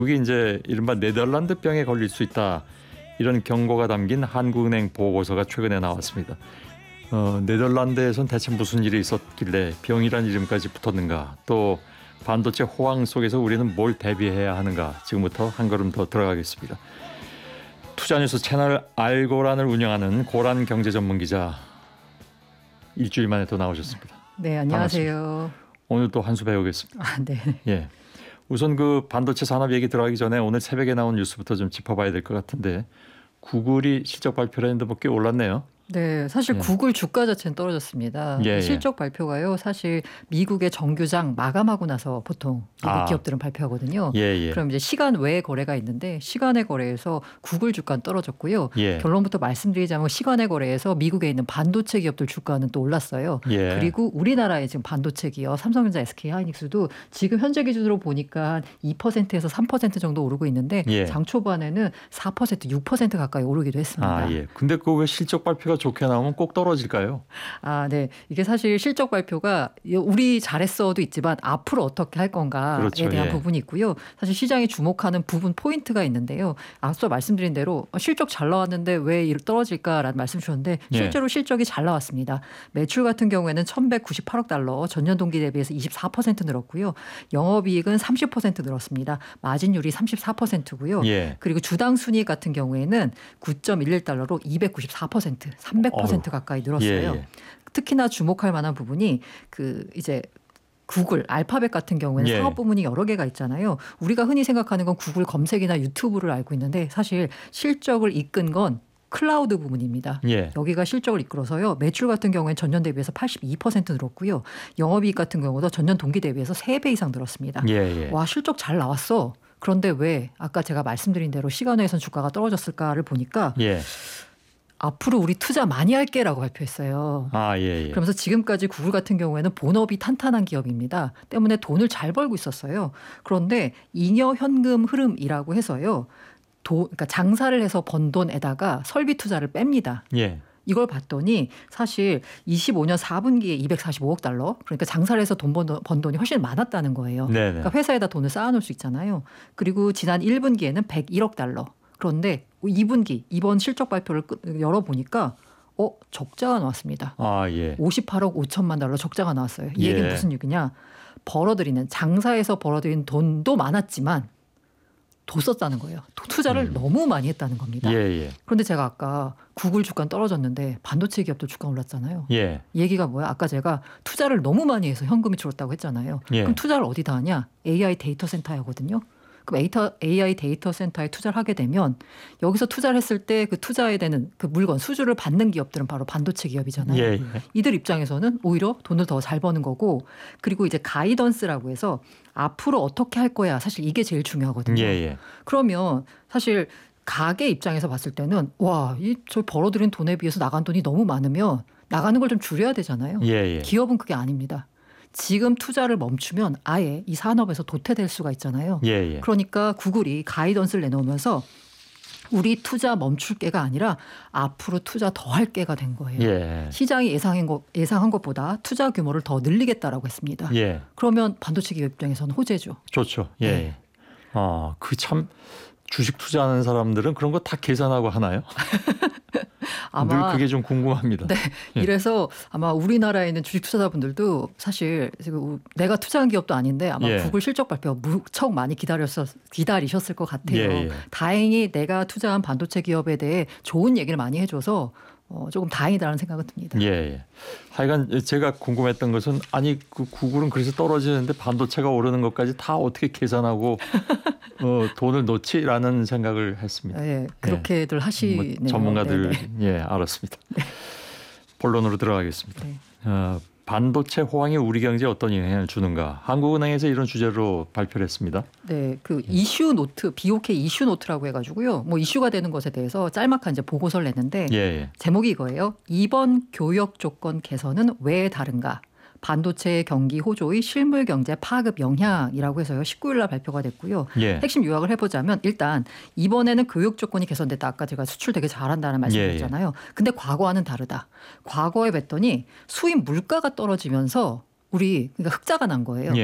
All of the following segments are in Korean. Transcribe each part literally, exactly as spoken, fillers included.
그게 이제 이른바 네덜란드병에 걸릴 수 있다. 이런 경고가 담긴 한국은행 보고서가 최근에 나왔습니다. 어, 네덜란드에선 대체 무슨 일이 있었길래 병이란 이름까지 붙었는가? 또 반도체 호황 속에서 우리는 뭘 대비해야 하는가? 지금부터 한 걸음 더 들어가겠습니다. 투자뉴스 채널 알고란을 운영하는 고란 경제전문기자 일주일 만에 또 나오셨습니다. 네, 안녕하세요. 반갑습니다. 오늘 또 한 수 배우겠습니다. 아, 네. 예. 우선 그 반도체 산업 얘기 들어가기 전에 오늘 새벽에 나온 뉴스부터 좀 짚어봐야 될 것 같은데 구글이 실적 발표를 했는데 뭐 꽤 올랐네요. 네, 사실 예. 구글 주가 자체는 떨어졌습니다. 예, 예. 실적 발표가요. 사실 미국의 정규장 마감하고 나서 보통 미국 아. 기업들은 발표하거든요. 예, 예. 그럼 이제 시간 외의 거래가 있는데 시간의 거래에서 구글 주가는 떨어졌고요. 예. 결론부터 말씀드리자면 시간의 거래에서 미국에 있는 반도체 기업들 주가는 또 올랐어요. 예. 그리고 우리나라의 지금 반도체 기업 삼성전자, 에스케이하이닉스도 지금 현재 기준으로 보니까 이 퍼센트에서 삼 퍼센트 정도 오르고 있는데 예. 장 초반에는 사 퍼센트, 육 퍼센트 가까이 오르기도 했습니다. 아, 예. 근데 그 왜 실적 발표가 좋게 나오면 꼭 떨어질까요? 아, 네. 이게 사실 실적 발표가 우리 잘했어도 있지만 앞으로 어떻게 할 건가에 그렇죠. 대한 예. 부분이 있고요. 사실 시장이 주목하는 부분 포인트가 있는데요. 앞서 말씀드린 대로 실적 잘 나왔는데 왜 떨어질까라는 말씀 주셨는데 실제로 예. 실적이 잘 나왔습니다. 매출 같은 경우에는 천백구십팔억 달러, 전년 동기 대비해서 이십사 퍼센트 늘었고요. 영업이익은 삼십 퍼센트 늘었습니다. 마진율이 삼십사 퍼센트고요. 예. 그리고 주당 순이익 같은 경우에는 구 점 일일 달러로 이백구십사 퍼센트, 삼백 퍼센트 어휴. 가까이 늘었어요. 예, 예. 특히나 주목할 만한 부분이 그 이제 구글, 알파벳 같은 경우에는 예. 사업 부문이 여러 개가 있잖아요. 우리가 흔히 생각하는 건 구글 검색이나 유튜브를 알고 있는데 사실 실적을 이끈 건 클라우드 부문입니다. 예. 여기가 실적을 이끌어서요. 매출 같은 경우에는 전년 대비해서 팔십이 퍼센트 늘었고요. 영업이익 같은 경우도 전년 동기 대비해서 세 배 이상 늘었습니다. 예, 예. 와, 실적 잘 나왔어. 그런데 왜 아까 제가 말씀드린 대로 시간외에선 주가가 떨어졌을까를 보니까 예. 앞으로 우리 투자 많이 할게라고 발표했어요. 아, 예, 예. 그러면서 지금까지 구글 같은 경우에는 본업이 탄탄한 기업입니다. 때문에 돈을 잘 벌고 있었어요. 그런데 잉여 현금 흐름이라고 해서요. 도, 그러니까 장사를 해서 번 돈에다가 설비 투자를 뺍니다. 예. 이걸 봤더니 사실 이십오 년 사 분기에 이백사십오억 달러, 그러니까 장사를 해서 돈 번, 번 돈이 훨씬 많았다는 거예요. 네네. 그러니까 회사에다 돈을 쌓아놓을 수 있잖아요. 그리고 지난 일 분기에는 백일억 달러. 그런데 이 분기 이번 실적 발표를 열어보니까 어 적자가 나왔습니다. 아, 예. 오십팔억 오천만 달러 적자가 나왔어요. 이 예. 얘기는 무슨 얘기냐. 벌어들이는 장사에서 벌어들인 돈도 많았지만 도 썼다는 거예요. 투자를 음. 너무 많이 했다는 겁니다. 예, 예. 그런데 제가 아까 구글 주가 떨어졌는데 반도체 기업도 주가 올랐잖아요. 예. 이 얘기가 뭐야? 아까 제가 투자를 너무 많이 해서 현금이 줄었다고 했잖아요. 예. 그럼 투자를 어디다 하냐? 에이아이 데이터 센터에 하거든요. 그럼 에이아이 데이터 센터에 투자를 하게 되면 여기서 투자를 했을 때 그 투자에 되는 그 물건 수주를 받는 기업들은 바로 반도체 기업이잖아요. 예, 예. 이들 입장에서는 오히려 돈을 더 잘 버는 거고, 그리고 이제 가이던스라고 해서 앞으로 어떻게 할 거야. 사실 이게 제일 중요하거든요. 예, 예. 그러면 사실 가게 입장에서 봤을 때는 와, 이 저 벌어들인 돈에 비해서 나간 돈이 너무 많으면 나가는 걸 좀 줄여야 되잖아요. 예, 예. 기업은 그게 아닙니다. 지금 투자를 멈추면 아예 이 산업에서 도태될 수가 있잖아요. 예, 예. 그러니까 구글이 가이던스를 내놓으면서 우리 투자 멈출 게가 아니라 앞으로 투자 더 할 게가 된 거예요. 예. 시장이 예상한, 것, 예상한 것보다 투자 규모를 더 늘리겠다라고 했습니다. 예. 그러면 반도체 기업 입장에서는 호재죠. 좋죠. 예. 네. 아, 그 참 주식 투자하는 사람들은 그런 거 다 계산하고 하나요? 아마 늘 그게 좀 궁금합니다. 네, 예. 이래서 아마 우리나라에 있는 주식 투자자분들도 사실 지금 내가 투자한 기업도 아닌데 아마 예. 구글 실적 발표 무척 많이 기다렸었, 기다리셨을 것 같아요. 예, 예. 다행히 내가 투자한 반도체 기업에 대해 좋은 얘기를 많이 해줘서 어, 조금 다행이다라는 생각은 듭니다. 예, 예. 하여간 제가 궁금했던 것은 아니 그 구글은 그래서 떨어지는데 반도체가 오르는 것까지 다 어떻게 계산하고 어, 돈을 놓지라는 생각을 했습니다. 예, 그렇게들 뭐 하시네요. 전문가들 네네. 예 알았습니다. 네. 본론으로 들어가겠습니다. 네. 어, 반도체 호황이 우리 경제에 어떤 영향을 주는가? 한국은행에서 이런 주제로 발표를 했습니다. 네, 그 이슈 노트, 비오케이 이슈 노트라고 해가지고요. 뭐 이슈가 되는 것에 대해서 짤막한 이제 보고서를 냈는데 예, 예. 제목이 이거예요. 이번 교역 조건 개선은 왜 다른가? 반도체 경기 호조의 실물 경제 파급 영향이라고 해서요. 십구 일 날 발표가 됐고요. 예. 핵심 요약을 해보자면 일단 이번에는 교육 조건이 개선됐다. 아까 제가 수출 되게 잘한다는 말씀드렸잖아요. 예, 예. 근데 과거와는 다르다. 과거에 뵀더니 수입 물가가 떨어지면서 우리 그러니까 흑자가 난 거예요. 예.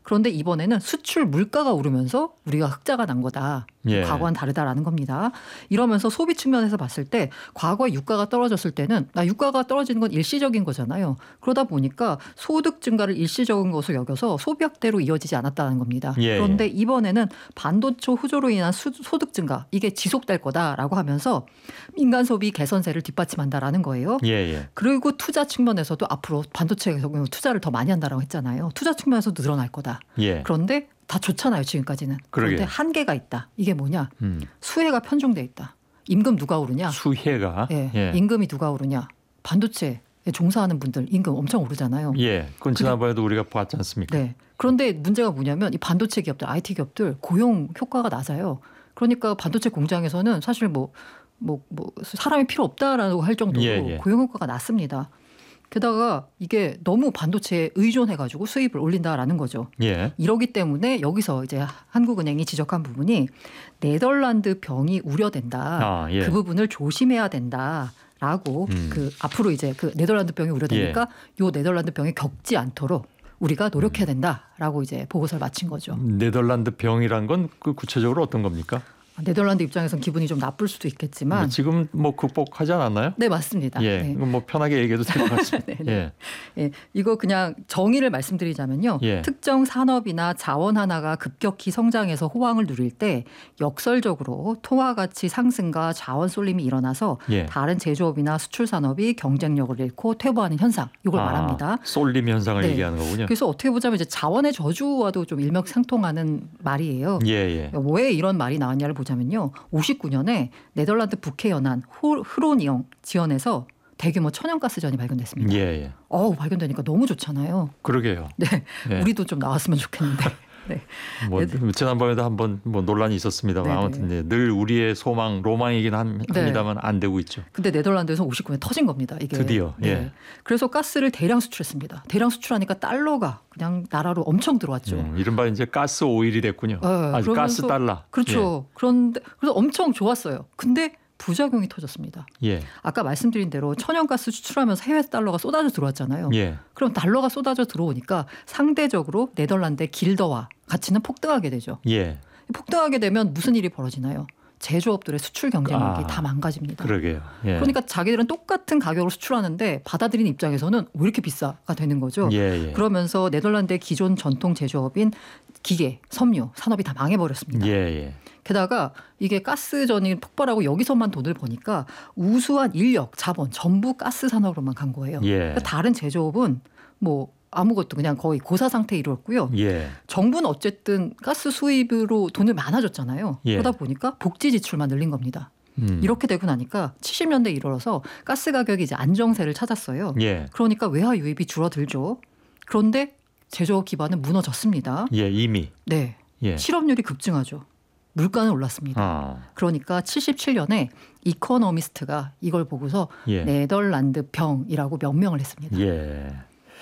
그런데 이번에는 수출 물가가 오르면서 우리가 흑자가 난 거다. 예. 과거와는 다르다라는 겁니다. 이러면서 소비 측면에서 봤을 때 과거에 유가가 떨어졌을 때는 나 유가가 떨어지는 건 일시적인 거잖아요. 그러다 보니까 소득 증가를 일시적인 것으로 여겨서 소비 확대로 이어지지 않았다는 겁니다. 예. 그런데 이번에는 반도체 후조로 인한 수, 소득 증가 이게 지속될 거다라고 하면서 민간 소비 개선세를 뒷받침한다라는 거예요. 예, 예. 그리고 투자 측면에서도 앞으로 반도체에 투자를 더 많이 한다라고 했잖아요. 투자 측면에서도 늘어날 거다. 예. 그런데 다 좋잖아요. 지금까지는. 그러게요. 그런데 한계가 있다. 이게 뭐냐. 음. 수혜가 편중돼 있다. 임금 누가 오르냐. 수혜가. 예. 예. 임금이 누가 오르냐. 반도체에 종사하는 분들 임금 엄청 오르잖아요. 예. 그건 지난번에도 우리가 봤지 않습니까? 네. 그런데 문제가 뭐냐면 이 반도체 기업들, 아이티 기업들 고용 효과가 낮아요. 그러니까 반도체 공장에서는 사실 뭐, 뭐, 뭐 사람이 필요 없다라고 할 정도로 예, 예. 고용 효과가 낮습니다. 게다가 이게 너무 반도체에 의존해가지고 수입을 올린다라는 거죠. 예. 이러기 때문에 여기서 이제 한국은행이 지적한 부분이 네덜란드 병이 우려된다. 아, 예. 그 부분을 조심해야 된다라고 음. 그 앞으로 이제 그 네덜란드 병이 우려되니까 예. 요 네덜란드 병이 겪지 않도록 우리가 노력해야 된다라고 이제 보고서를 마친 거죠. 네덜란드 병이란 건 그 구체적으로 어떤 겁니까? 네덜란드 입장에서는 기분이 좀 나쁠 수도 있겠지만 뭐 지금 뭐 극복하지 않았나요? 네 맞습니다. 예, 네. 이건 뭐 편하게 얘기해도 될 것 같습니다. 네, 네. 예, 예, 이거 그냥 정의를 말씀드리자면요. 예. 특정 산업이나 자원 하나가 급격히 성장해서 호황을 누릴 때 역설적으로 통화 가치 상승과 자원 쏠림이 일어나서 예. 다른 제조업이나 수출 산업이 경쟁력을 잃고 퇴보하는 현상 이걸 아, 말합니다. 쏠림 현상을 네. 얘기하는 거군요. 그래서 어떻게 보자면 이제 자원의 저주와도 좀 일맥상통하는 말이에요. 예, 예. 왜 이런 말이 나왔냐를 보자면요. 오십구 년에 네덜란드 북해 연안 흐로니영 지연에서 대규모 천연가스전이 발견됐습니다. 예, 예. 어우 발견되니까 너무 좋잖아요. 그러게요. 네, 예. 우리도 좀 나왔으면 좋겠는데. 네, 뭐 지난번에도 한번 뭐 논란이 있었습니다만 네네. 아무튼 네, 늘 우리의 소망, 로망이긴 함- 네. 합니다만 안 되고 있죠. 근데 네덜란드에서 오십구 년에 터진 겁니다. 이게. 드디어, 예. 그래서 가스를 대량 수출했습니다. 대량 수출하니까 달러가 그냥 나라로 엄청 들어왔죠. 음, 이른바 이제 가스 오일이 됐군요. 네, 아주 가스 그러면서- 달러. 그렇죠. 그런데 그래서 엄청 좋았어요. 근데 부작용이 터졌습니다. 예, 아까 말씀드린 대로 천연가스 수출하면서 해외 달러가 쏟아져 들어왔잖아요. 예, 예. 그럼 달러가 쏟아져 들어오니까 상대적으로 네덜란드의 길더와 가치는 폭등하게 되죠. 예. 폭등하게 되면 무슨 일이 벌어지나요? 제조업들의 수출 경쟁력이 아, 다 망가집니다. 그러게요. 예. 그러니까 자기들은 똑같은 가격으로 수출하는데 받아들이는 입장에서는 왜 이렇게 비싸가 되는 거죠. 예, 예. 그러면서 네덜란드의 기존 전통 제조업인 기계, 섬유, 산업이 다 망해버렸습니다. 예, 예. 게다가 이게 가스전이 폭발하고 여기서만 돈을 버니까 우수한 인력, 자본 전부 가스 산업으로만 간 거예요. 예. 그러니까 다른 제조업은 뭐 아무것도 그냥 거의 고사 상태에 이르렀고요. 예. 정부는 어쨌든 가스 수입으로 돈을 많아졌잖아요. 예. 그러다 보니까 복지 지출만 늘린 겁니다. 음. 이렇게 되고 나니까 칠십 년대에 이르러서 가스 가격이 이제 안정세를 찾았어요. 예. 그러니까 외화 유입이 줄어들죠. 그런데 제조업 기반은 무너졌습니다. 예, 이미. 네. 예. 실업률이 급증하죠. 물가는 올랐습니다. 아. 그러니까 칠십칠 년에 이코노미스트가 이걸 보고서 예. 네덜란드 병이라고 명명을 했습니다. 예.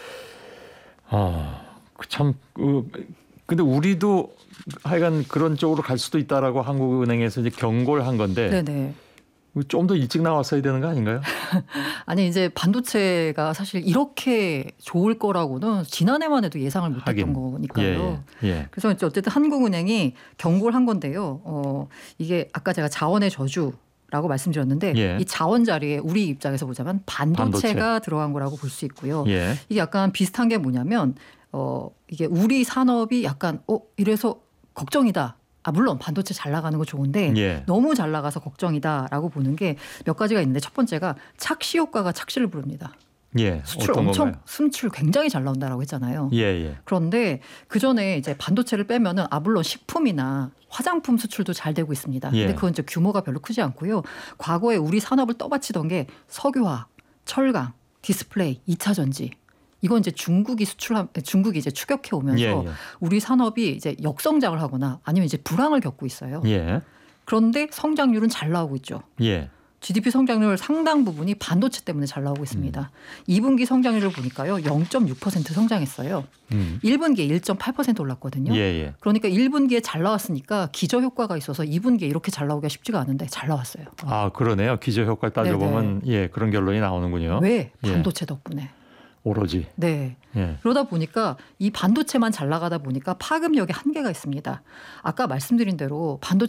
아, 그 참, 그, 근데 우리도 하여간 그런 쪽으로 갈 수도 있다라고 한국은행에서 이제 경고를 한 건데 네네. 좀 더 일찍 나왔어야 되는 거 아닌가요? 아니 이제 반도체가 사실 이렇게 좋을 거라고는 지난해만 해도 예상을 못했던 하긴. 거니까요. 예, 예. 그래서 이제 어쨌든 한국은행이 경고를 한 건데요. 어, 이게 아까 제가 자원의 저주. 라고 말씀드렸는데 예. 이 자원 자리에 우리 입장에서 보자면 반도체가 반도체. 들어간 거라고 볼 수 있고요. 예. 이게 약간 비슷한 게 뭐냐면 어 이게 우리 산업이 약간 어 이래서 걱정이다. 아 물론 반도체 잘 나가는 거 좋은데 예. 너무 잘 나가서 걱정이다라고 보는 게 몇 가지가 있는데 첫 번째가 착시 효과가 착시를 부릅니다. 예. 수출 어떤 엄청 건가요? 수출 굉장히 잘 나온다라고 했잖아요. 예, 예. 그런데 그 전에 이제 반도체를 빼면은 아 물론 식품이나 화장품 수출도 잘 되고 있습니다. 예. 근데 그건 이제 규모가 별로 크지 않고요. 과거에 우리 산업을 떠받치던 게 석유화학, 철강, 디스플레이, 이 차 전지. 이건 이제 중국이 수출한 중국이 이제 추격해 오면서 예, 예. 우리 산업이 이제 역성장을 하거나 아니면 이제 불황을 겪고 있어요. 예. 그런데 성장률은 잘 나오고 있죠. 예. 지디피 성장률 상당 부분이 반도체 때문에 잘 나오고 있습니다. 음. 이 분기 성장률을 보니까요. 영 점 육 퍼센트 성장했어요. 음. 일 분기에 일 점 팔 퍼센트 올랐거든요. 예, 예. 그러니까 일 분기에 잘 나왔으니까 기저 효과가 있어서 이 분기에 이렇게 잘 나오기가 쉽지가 않은데 잘 나왔어요. 아, 그러네요. 기저 효과 따져 보면 예, 그런 결론이 나오는군요. 왜? 예. 반도체 덕분에. 오로지. 네. 예. 그러다 보니까 이 반도체만 잘 나가다 보니까 파급력에 한계가 있습니다. 아까 말씀드린 대로 반도체